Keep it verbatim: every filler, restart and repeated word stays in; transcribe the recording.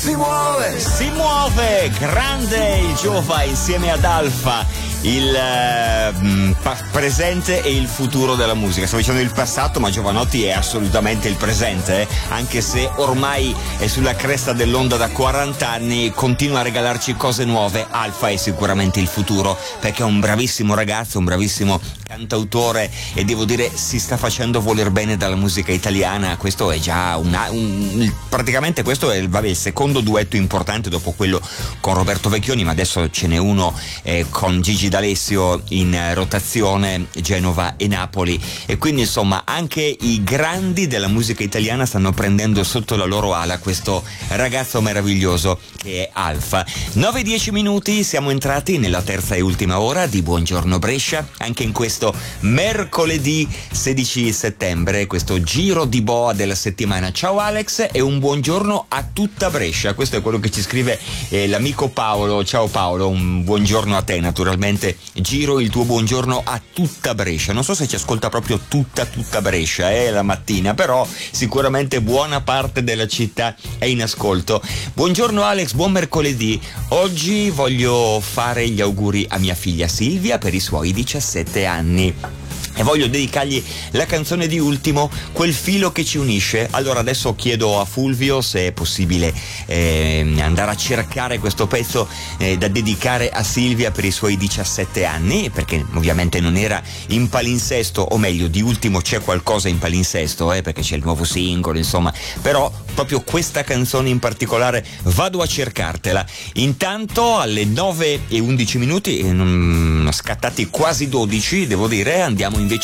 si muove, si muove, grande il Giova insieme ad Alfa, il eh, pa- presente e il futuro della musica. Stavo dicendo il passato, ma Jovanotti è assolutamente il presente, eh? Anche se ormai è sulla cresta dell'onda da quaranta anni, continua a regalarci cose nuove. Alfa è sicuramente il futuro, perché è un bravissimo ragazzo, un bravissimo cantautore, e devo dire si sta facendo voler bene dalla musica italiana. Questo è già una, un, praticamente questo è vabbè, il secondo duetto importante dopo quello con Roberto Vecchioni, ma adesso ce n'è uno eh, con Gigi D'Alessio in eh, rotazione, Genova e Napoli, e quindi insomma anche i grandi della musica italiana stanno prendendo sotto la loro ala questo ragazzo meraviglioso che è Alfa. nove e dieci minuti, siamo entrati nella terza e ultima ora di Buongiorno Brescia, anche in questo mercoledì sedici settembre, questo giro di boa della settimana. Ciao Alex e un buongiorno a tutta Brescia, questo è quello che ci scrive eh, l'amico Paolo. Ciao Paolo, un buongiorno a te naturalmente. Giro il tuo buongiorno a tutta Brescia, non so se ci ascolta proprio tutta tutta Brescia eh, la mattina, però sicuramente buona parte della città è in ascolto. Buongiorno Alex, buon mercoledì. Oggi voglio fare gli auguri a mia figlia Silvia per i suoi diciassette anni e voglio dedicargli la canzone di Ultimo, Quel filo che ci unisce. Allora adesso chiedo a Fulvio se è possibile eh, andare a cercare questo pezzo eh, da dedicare a Silvia per i suoi diciassette anni, perché ovviamente non era in palinsesto, o meglio di Ultimo c'è qualcosa in palinsesto eh, perché c'è il nuovo singolo, insomma, però proprio questa canzone in particolare vado a cercartela. Intanto alle nove e undici minuti, eh, non, scattati quasi dodici devo dire, andiamo invece